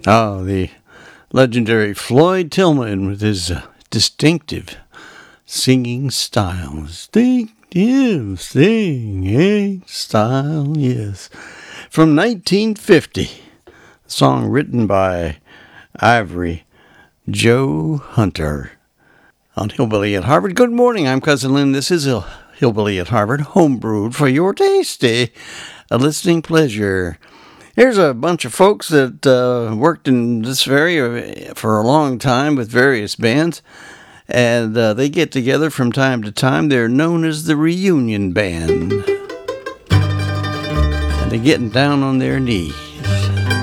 The legendary Floyd Tillman with his distinctive singing style. Distinctive singing style, yes. From 1950. A song written by Ivory Joe Hunter on Hillbilly at Harvard. Good morning, I'm Cousin Lynn. This is Hillbilly at Harvard, homebrewed for your tasty listening pleasure. Here's a bunch of folks that worked in this area for a long time with various bands, and they get together from time to time. They're known as the Reunion Band, and they're getting down on their knees.